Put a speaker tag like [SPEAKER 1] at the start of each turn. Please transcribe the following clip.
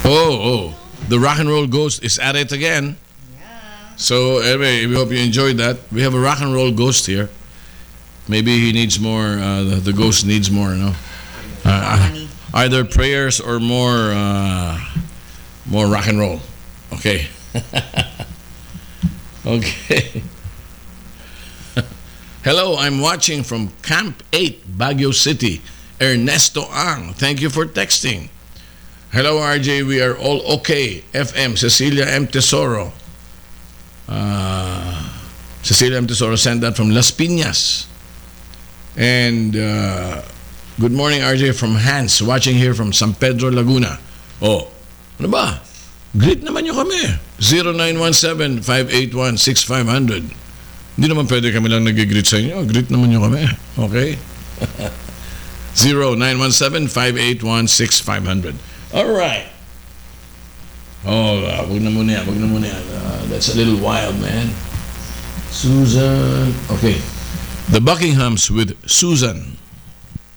[SPEAKER 1] Oh, the rock and roll ghost is at it again.
[SPEAKER 2] Yeah.
[SPEAKER 1] So anyway, we hope you enjoyed that. We have a rock and roll ghost here. Maybe he needs more. The ghost needs more. No,
[SPEAKER 2] Money.
[SPEAKER 1] either prayers or more rock and roll. Okay. Okay. Hello, I'm watching from Camp 8, Baguio City. Ernesto Ang, thank you for texting. Hello, RJ, we are all okay. FM, Cecilia M. Tesoro. Cecilia M. Tesoro sent that from Las Piñas. And good morning, RJ, from Hans, watching here from San Pedro, Laguna. Oh, ano ba? Greet naman nyo kami. 0917-581-6500. Hindi naman pwede kami lang nag-greet sa inyo. Greet naman nyo kami. Okay? 0917-581-6500. Alright. Oh, wag na muna yan. That's a little wild, man. Susan. Okay. The Buckinghams with Susan.